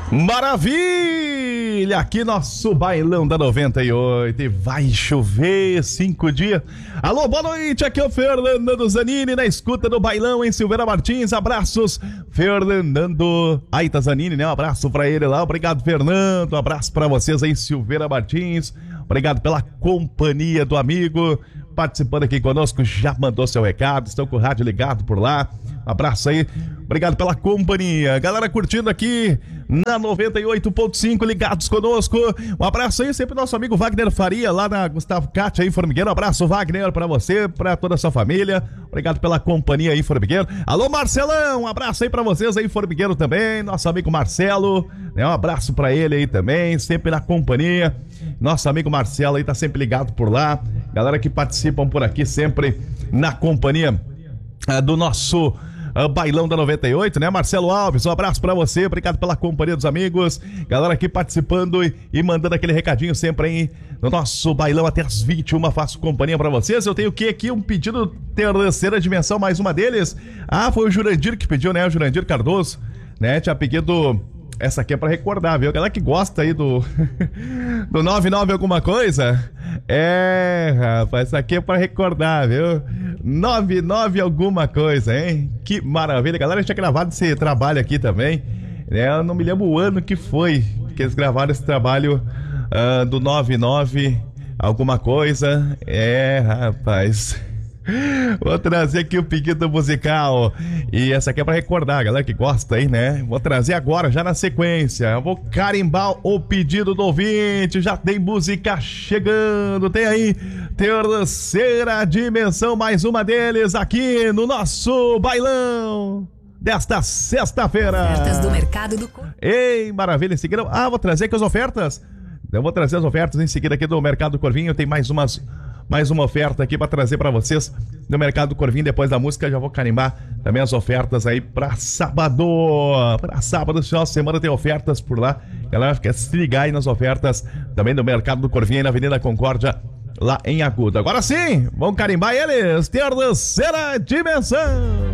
Maravilha! Aqui nosso bailão da 98 e vai chover 5 dias. Alô, boa noite, aqui é o Fernando Zanini na escuta do bailão em Silveira Martins. Abraços, Fernando Aita Zanini, né? Um abraço pra ele lá. Obrigado, Fernando. Um abraço pra vocês aí em Silveira Martins. Obrigado pela companhia do amigo participando aqui conosco, já mandou seu recado, estão com o rádio ligado por lá. Um abraço aí, obrigado pela companhia. Galera curtindo aqui na 98.5, ligados conosco. Um abraço aí sempre nosso amigo Wagner Faria, lá na Gustavo Cátia aí, Formigueiro. Um abraço, Wagner, pra você, pra toda a sua família. Obrigado pela companhia aí, Formigueiro. Alô, Marcelão, um abraço aí pra vocês aí, Formigueiro também. Nosso amigo Marcelo, né? Um abraço pra ele aí também, sempre na companhia. Nosso amigo Marcelo aí tá sempre ligado por lá. Galera que participam por aqui sempre na companhia do nosso bailão da 98, né? Marcelo Alves, um abraço pra você, obrigado pela companhia dos amigos. Galera aqui participando e mandando aquele recadinho sempre aí no nosso bailão até as 21, faço companhia pra vocês. Eu tenho aqui um pedido terceira dimensão, mais uma deles. Ah, foi o Jurandir que pediu, né? O Jurandir Cardoso, né? Tinha pedido... Essa aqui é pra recordar, viu? Galera que gosta aí do 99 alguma coisa. É, rapaz, essa aqui é pra recordar, viu? 99 alguma coisa, hein? Que maravilha. Galera, tinha gravado esse trabalho aqui também. Eu não me lembro o ano que foi que eles gravaram esse trabalho do 99 alguma coisa. É, rapaz... Vou trazer aqui o pedido musical. E essa aqui é pra recordar, galera que gosta aí, né? Vou trazer agora, já na sequência. Eu vou carimbar o pedido do ouvinte. Já tem música chegando. Tem aí terceira dimensão, mais uma deles aqui no nosso bailão desta sexta-feira. Ofertas do mercado do... Ei, maravilha, em seguida... Ah, vou trazer aqui as ofertas. Eu vou trazer as ofertas em seguida aqui do Mercado do Corvinho. Tem mais uma oferta aqui para trazer para vocês no Mercado do Corvinho. Depois da música já vou carimbar também as ofertas aí para sábado. Para sábado, final de semana tem ofertas por lá. Galera, quer se ligar aí nas ofertas também do Mercado do Corvinho aí na Avenida Concórdia, lá em Agudo. Agora sim, vamos carimbar eles. Terceira dimensão.